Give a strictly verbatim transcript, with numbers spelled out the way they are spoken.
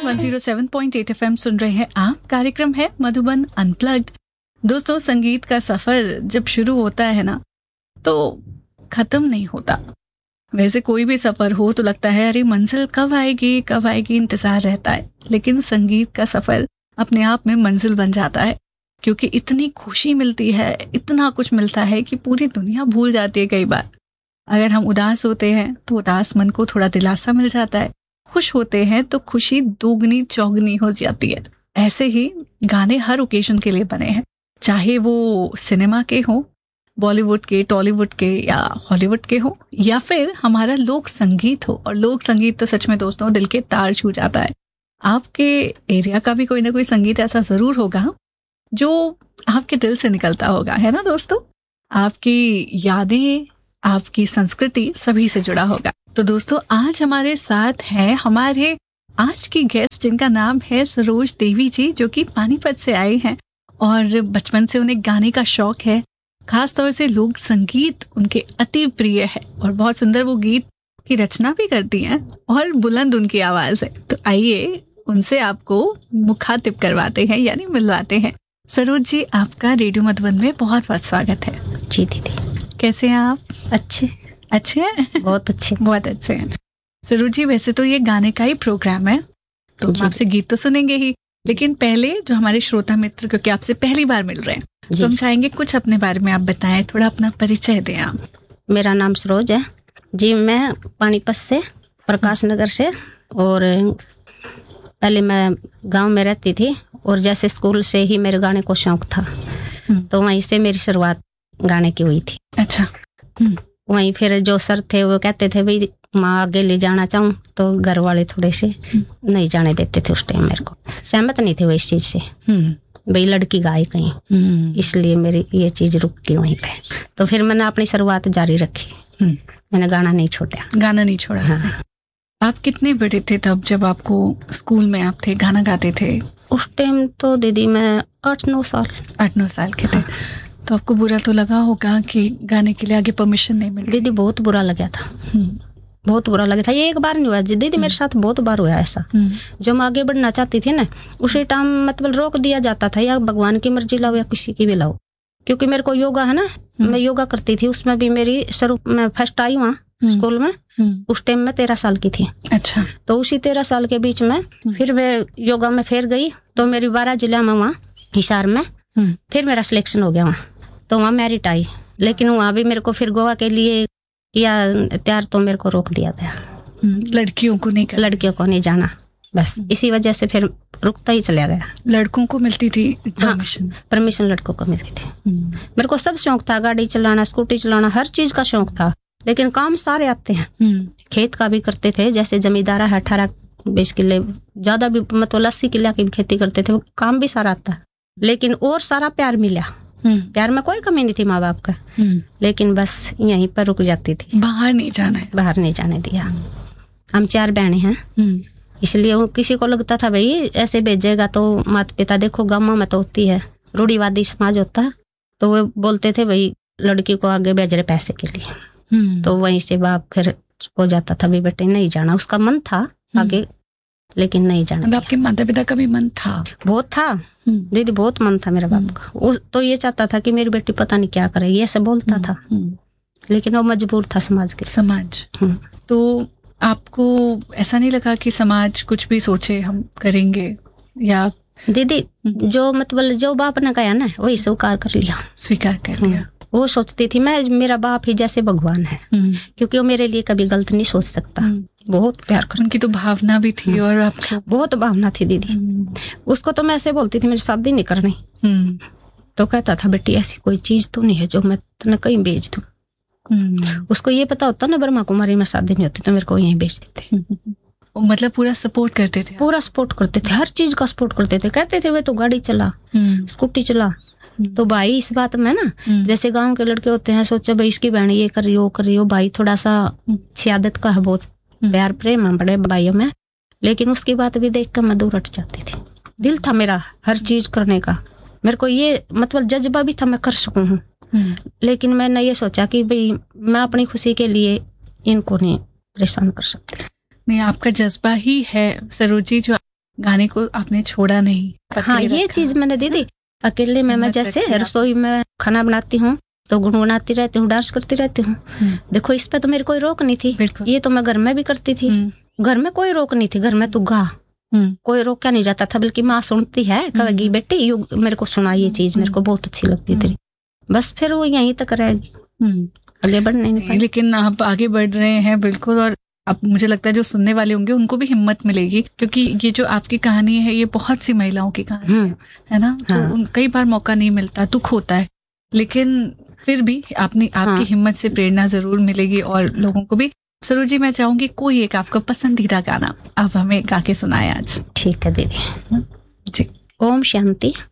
One zero seven point eight FM सुन रहे हैं आप। कार्यक्रम है मधुबन अनप्लग्ड। दोस्तों, संगीत का सफर जब शुरू होता है ना तो खत्म नहीं होता। वैसे कोई भी सफर हो तो लगता है अरे मंजिल कब आएगी कब आएगी, इंतजार रहता है। लेकिन संगीत का सफर अपने आप में मंजिल बन जाता है, क्योंकि इतनी खुशी मिलती है, इतना कुछ मिलता है कि पूरी दुनिया भूल जाती है कई बार। अगर हम उदास होते हैं तो उदास मन को थोड़ा दिलासा मिल जाता है, खुश होते हैं तो खुशी दोगुनी चौगुनी हो जाती है। ऐसे ही गाने हर ओकेजन के लिए बने हैं, चाहे वो सिनेमा के हो, बॉलीवुड के, टॉलीवुड के या हॉलीवुड के हो, या फिर हमारा लोक संगीत हो। और लोक संगीत तो सच में दोस्तों दिल के तार छू जाता है। आपके एरिया का भी कोई ना कोई संगीत ऐसा जरूर होगा जो आपके दिल से निकलता होगा, है ना दोस्तों? आपकी यादें, आपकी संस्कृति सभी से जुड़ा होगा। तो दोस्तों, आज हमारे साथ है हमारे आज की गेस्ट, जिनका नाम है सरोज देवी जी, जो कि पानीपत से आए हैं और बचपन से उन्हें गाने का शौक है। खास तौर से लोक संगीत उनके अति प्रिय है और बहुत सुंदर वो गीत की रचना भी करती हैं और बुलंद उनकी आवाज है। तो आइए उनसे आपको मुखातिब करवाते हैं, यानी मिलवाते हैं। सरोज जी, आपका रेडियो मधुबन में बहुत बहुत स्वागत है। जी दीदी, कैसे हैं आप? अच्छे अच्छे हैं? बहुत अच्छे बहुत अच्छे हैं। सरोज जी, वैसे तो ये गाने का ही प्रोग्राम है तो हम आपसे गीत तो सुनेंगे ही, लेकिन पहले जो हमारे श्रोता मित्र, क्योंकि आपसे पहली बार मिल रहे हैं, तो हम चाहेंगे कुछ अपने बारे में आप बताएं, थोड़ा अपना परिचय दें आप। मेरा नाम सरोज है जी, मैं पानीपत से, प्रकाश नगर से, और पहले मैं गांव में रहती थी और जैसे स्कूल से ही मेरे गाने को शौक था तो वहीं से मेरी शुरुआत गाने की हुई थी। अच्छा। वहीं फिर जो सर थे वो कहते थे भाई माँ आगे ले जाना चाहूँ, तो घर वाले थोड़े से नहीं जाने देते थे उस टाइम, मेरे को सहमत नहीं थे वो इस चीज से, भाई लड़की गाए कहीं, इसलिए मेरी ये चीज रुक गई वहीं पे। तो फिर मैंने अपनी शुरुआत जारी रखी, मैंने गाना नहीं छोड़ा। गाना नहीं छोड़ा। हाँ। आप कितने बड़े थे तब जब आपको स्कूल में आप थे, गाना गाते थे? उस टाइम तो दीदी मैं आठ नौ साल आठ नौ साल के थे। तो आपको बुरा तो लगा होगा कि गाने के लिए आगे परमिशन नहीं मिली? दीदी बहुत बुरा लगा था, बहुत बुरा लगा था। ये एक बार नहीं हुआ दीदी, मेरे साथ बहुत बार हुआ ऐसा। जो मैं आगे बढ़ना चाहती थी ना, उसी टाइम मतलब रोक दिया जाता था, या भगवान की मर्जी लाओ या किसी की भी लाओ। क्योंकि मेरे को योगा है ना, मैं योगा करती थी, उसमें भी मेरी शुरू में फर्स्ट आई हुआ स्कूल में। उस टाइम में तेरह साल की थी। अच्छा। तो उसी तेरह साल के बीच में फिर मैं योगा में फिर गई, तो मेरी बारह जिला में वहाँ हिसार में फिर मेरा सिलेक्शन हो गया वहाँ, तो वहाँ मेरिट आई। लेकिन वहाँ भी मेरे को फिर गोवा के लिए किया तैयार, तो मेरे को रोक दिया गया, लड़कियों को नहीं कर... लड़कियों को नहीं जाना, बस इसी वजह से फिर रुकता ही चला गया। लड़कों को मिलती थी परमिशन? हाँ, परमिशन लड़कों को मिलती थी। मेरे को सब शौक था, गाड़ी चलाना, स्कूटी चलाना, हर चीज का शौक था, लेकिन काम सारे आते हैं। खेत का भी करते थे, जैसे जमींदारा है अठारह बीस किले, ज्यादा भी मतलब अस्सी किले की खेती करते थे, वो काम भी सारा आता है। लेकिन और सारा प्यार मिला, प्यार में कोई कमी नहीं थी माँ बाप का, लेकिन बस यहीं पर रुक जाती थी। बाहर नहीं जाना है, बाहर नहीं जाने दिया। हम चार बहनें हैं, इसलिए किसी को लगता था भाई ऐसे भेजेगा तो माता पिता, देखो गाँव में तो होती है, रूढ़िवादी समाज होता है, तो वो बोलते थे भाई लड़की को आगे भेज रहे पैसे के लिए। तो वहीं से बाप फिर हो जाता था भी बेटे नहीं जाना। उसका मन था आगे, लेकिन नहीं जाना। मतलब आपके माता पिता का भी मन था? बहुत था दीदी, बहुत मन था मेरे बाप का। वो तो ये चाहता था कि मेरी बेटी पता नहीं क्या करे, ये सब बोलता था, लेकिन वो मजबूर था समाज के। समाज। तो आपको ऐसा नहीं लगा कि समाज कुछ भी सोचे हम करेंगे? या दीदी जो मतलब जो बाप ने कहा ना वही स्वीकार कर लिया। स्वीकार कर लिया। वो सोचती थी मैं, मेरा बाप ही जैसे भगवान है, क्योंकि वो मेरे लिए कभी गलत नहीं सोच सकता। बहुत प्यार करता। उनकी तो भावना भी थी और आपको बहुत भावना थी दीदी। उसको तो मैं ऐसे बोलती थी मेरी शादी नहीं करनी, तो कहता था बेटी ऐसी कोई चीज तो नहीं है जो मैं तुम्हें कहीं भेज दूं। उसको ये पता होता ना ब्रह्मा कुमारी में शादी नहीं होती तो मेरे को यहीं भेज देते। मतलब पूरा सपोर्ट करते थे? पूरा सपोर्ट करते थे, हर चीज का सपोर्ट करते थे। कहते थे वे तो गाड़ी चला, स्कूटी चला। तो भाई इस बात में ना, जैसे गांव के लड़के होते हैं, सोचा भाई इसकी बहन ये कर रही हो कर रही हो, भाई थोड़ा सा सियादत का है, बहुत प्यार प्रेम है बड़े भाइयों में। लेकिन उसकी बात भी देख कर मैं दूर हट जाती थी। दिल था मेरा हर चीज करने का, मेरे को ये मतलब जज्बा भी था मैं कर सकूं हूँ, लेकिन मैंने ये सोचा कि भाई मैं अपनी खुशी के लिए इनको नहीं परेशान कर सकती। नहीं, आपका जज्बा ही है सरोजी जो गाने को आपने छोड़ा नहीं। हाँ, ये चीज मैंने दीदी अकेले में, मैं जैसे रसोई में खाना बनाती हूँ तो गुनगुनाती रहती हूँ, डांस करती रहती हूँ। देखो इस पे तो मेरी कोई रोक नहीं थी, ये तो मैं घर में भी करती थी, घर में कोई रोक नहीं थी, घर में तू गा, कोई रोका नहीं जाता था, बल्कि माँ सुनती है, कहेगी बेटी यू मेरे को सुना ये चीज, मेरे को बहुत अच्छी लगती थी। बस फिर वो यहीं तक रहेगी, आगे बढ़ नहीं पाई। लेकिन आप आगे बढ़ रहे हैं बिल्कुल, और अब मुझे लगता है जो सुनने वाले होंगे उनको भी हिम्मत मिलेगी, क्योंकि ये जो आपकी कहानी है ये बहुत सी महिलाओं की कहानी है, है ना। हाँ। तो कई बार मौका नहीं मिलता, दुख होता है, लेकिन फिर भी आपने आपकी हाँ। हिम्मत से प्रेरणा जरूर मिलेगी और लोगों को भी। सरोज जी, मैं चाहूंगी कोई एक आपका पसंदीदा गाना आप हमें गा के सुनाए आज। ठीक है दीदी जी। ओम शांति।